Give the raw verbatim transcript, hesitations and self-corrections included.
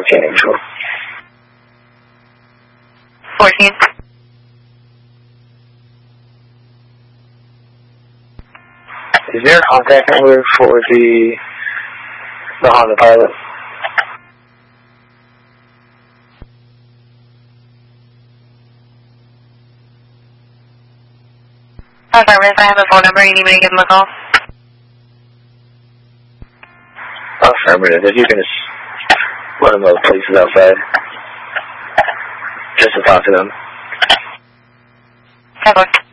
fourteen Angel. fourteen. Is there a contact number for the, the Honda Pilot? Affirmative, I have a phone number. You need me to give them a call? Affirmative. If you can just let them know the police is outside. Just to talk to them. Okay.